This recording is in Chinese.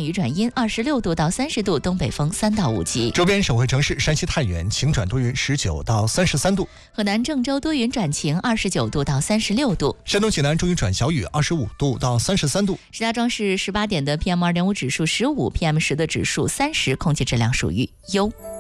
雨转阴，26度到30度，东北风3到5级。 周边省会城市山西太原晴转多云，19到33度。 河南郑州多云转晴，29度到36度。 山东济南中雨转小雨，25度到33度。 石家庄市18点的 PM2.5指数15，PM10的指数30，空气质量属于优。